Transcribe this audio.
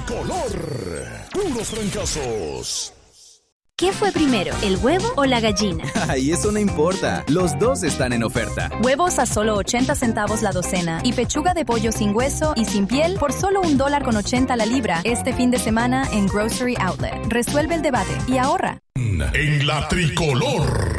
tricolor. Puros fracasos. ¿Qué fue primero, el huevo o la gallina? Ay, eso no importa. Los dos están en oferta. Huevos a solo 80 centavos la docena y pechuga de pollo sin hueso y sin piel por solo $1.80 la libra este fin de semana en Grocery Outlet. Resuelve el debate y ahorra. En la tricolor.